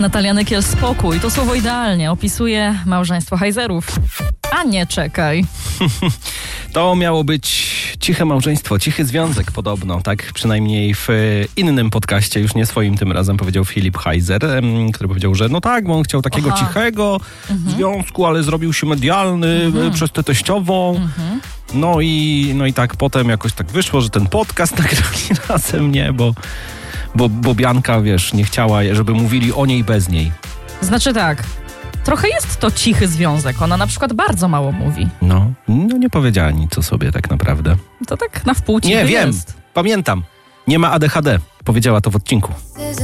Natalia Nykiel, Spokój. To słowo idealnie opisuje małżeństwo Heiserów. A nie, czekaj. To miało być ciche małżeństwo, cichy związek podobno. Tak przynajmniej w innym podcaście, już nie swoim tym razem, powiedział Filip Heiser, który powiedział, że no tak, bo on chciał takiego cichego związku, ale zrobił się medialny przez tę teściową. No i tak potem jakoś tak wyszło, że ten podcast nagrali razem, nie, bo Bianka, wiesz, nie chciała, żeby mówili o niej bez niej. Znaczy tak, trochę jest to cichy związek. Ona na przykład bardzo mało mówi. No nie powiedziała nic o sobie tak naprawdę. To tak na wpół cichy Nie, wiem, jest. pamiętam. Nie ma ADHD. Powiedziała to w odcinku.